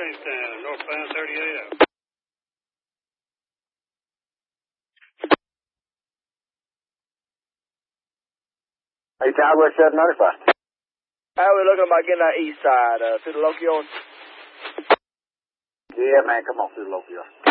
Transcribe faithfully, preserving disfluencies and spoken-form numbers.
Jamestown, northbound thirty-eight out. Hey, Southwest seven ninety-five. How are we looking about getting that east side, uh, through the Lokios? Yeah, man, come on through the Lokios.